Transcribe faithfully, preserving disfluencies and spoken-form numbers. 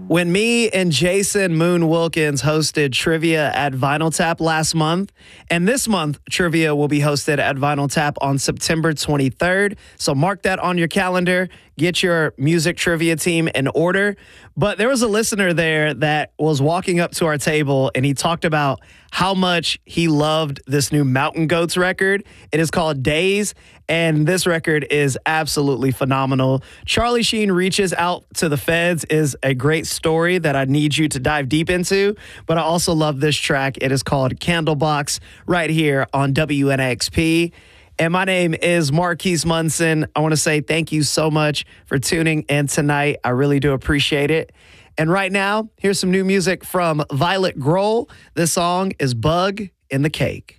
When me and Jason Moon Wilkins hosted trivia at Vinyl Tap last month, and this month trivia will be hosted at Vinyl Tap on September twenty-third. So mark that on your calendar. Get your music trivia team in order. But there was a listener there that was walking up to our table, and he talked about how much he loved this new Mountain Goats record. It is called Days, and this record is absolutely phenomenal. Charlie Sheen Reaches Out to the Feds is a great story that I need you to dive deep into, but I also love this track. It is called Candlebox right here on W N X P. And my name is Marquise Munson. I want to say thank you so much for tuning in tonight. I really do appreciate it. And right now, here's some new music from Violet Grohl. This song is Bug in the Cake.